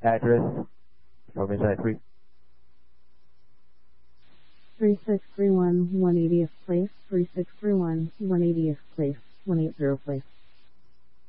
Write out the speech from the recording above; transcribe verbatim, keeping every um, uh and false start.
Address from inside three. three six three one, one eightieth Place, three six three one, one eightieth Place, one eighty Place.